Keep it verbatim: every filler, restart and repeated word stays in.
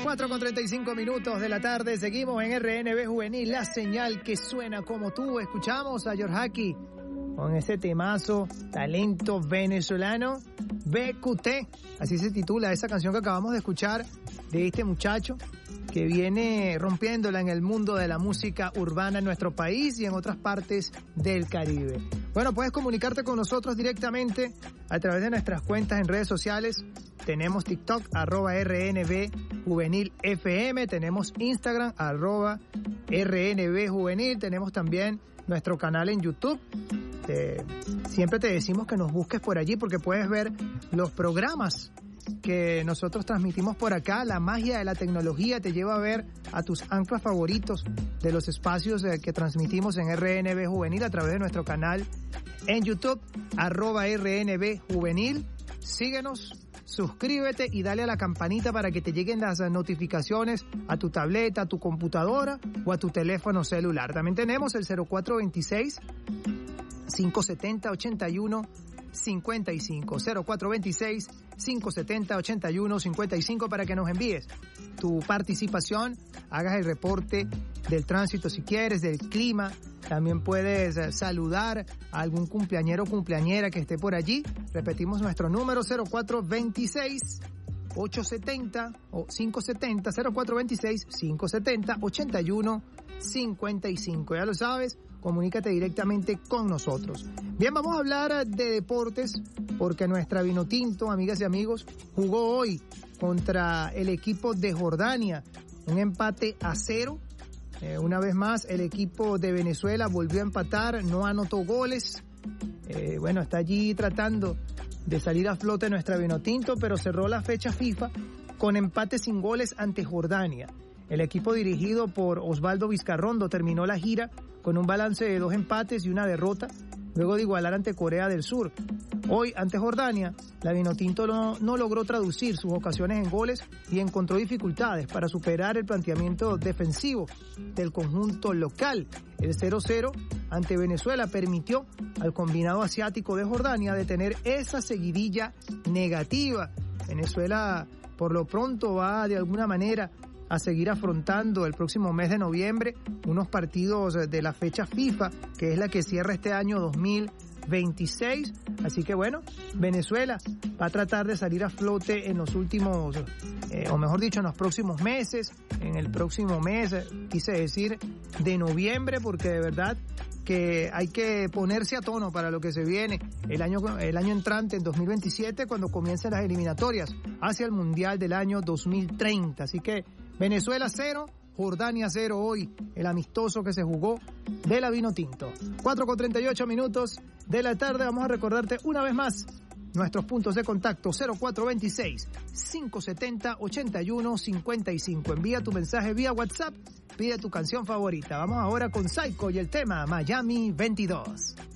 cuatro con treinta y cinco minutos de la tarde, seguimos en R N B Juvenil, la señal que suena como tú. Escuchamos a Yorhaki con ese temazo, talento venezolano, B Q T, así se titula esa canción que acabamos de escuchar de este muchacho que viene rompiéndola en el mundo de la música urbana en nuestro país y en otras partes del Caribe. Bueno, puedes comunicarte con nosotros directamente a través de nuestras cuentas en redes sociales. Tenemos TikTok, arroba R N B Juvenil F M, tenemos Instagram, arroba R N B Juvenil, tenemos también nuestro canal en YouTube. Te, siempre te decimos que nos busques por allí porque puedes ver los programas que nosotros transmitimos por acá. La magia de la tecnología te lleva a ver a tus anclas favoritos de los espacios que transmitimos en R N B Juvenil a través de nuestro canal en YouTube, arroba R N B Juvenil. Síguenos, suscríbete y dale a la campanita para que te lleguen las notificaciones a tu tableta, a tu computadora o a tu teléfono celular. También tenemos el cero cuatro veintiséis, cinco setenta, ochenta y uno cincuenta y cinco, cero cuatro veintiséis, cinco setenta, ochenta y uno cincuenta y cinco para que nos envíes tu participación, hagas el reporte del tránsito si quieres, del clima. También puedes saludar a algún cumpleañero o cumpleañera que esté por allí. Repetimos nuestro número cero cuatro veintiséis, ochocientos setenta o quinientos setenta, cero cuatro veintiséis, quinientos setenta, ochenta y uno cincuenta y cinco. Ya lo sabes, comunícate directamente con nosotros. Bien, vamos a hablar de deportes porque nuestra Vinotinto, amigas y amigos, jugó hoy contra el equipo de Jordania. Un empate a cero. Eh, una vez más, el equipo de Venezuela volvió a empatar, no anotó goles. Eh, bueno, está allí tratando de salir a flote nuestra Vinotinto, pero cerró la fecha FIFA con empate sin goles ante Jordania. El equipo dirigido por Osvaldo Vizcarrondo terminó la gira con un balance de dos empates y una derrota, luego de igualar ante Corea del Sur. Hoy, ante Jordania, la Vinotinto no, no logró traducir sus ocasiones en goles y encontró dificultades para superar el planteamiento defensivo del conjunto local. El cero cero ante Venezuela permitió al combinado asiático de Jordania detener esa seguidilla negativa. Venezuela, por lo pronto, va de alguna manera a seguir afrontando el próximo mes de noviembre unos partidos de la fecha FIFA, que es la que cierra este año dos mil veintiséis. Así que bueno, Venezuela va a tratar de salir a flote en los últimos, eh, o mejor dicho, en los próximos meses, en el próximo mes, quise decir, de noviembre, porque de verdad que hay que ponerse a tono para lo que se viene el año, el año entrante, en dos mil veintisiete, cuando comiencen las eliminatorias hacia el Mundial del año dos mil treinta. Así que Venezuela cero, Jordania cero hoy, el amistoso que se jugó de la Vinotinto. cuatro con treinta y ocho minutos de la tarde, vamos a recordarte una vez más nuestros puntos de contacto: cero cuatro veintiséis, quinientos setenta, ochenta y uno cincuenta y cinco. Envía tu mensaje vía WhatsApp, pide tu canción favorita. Vamos ahora con Psycho y el tema Miami veintidós.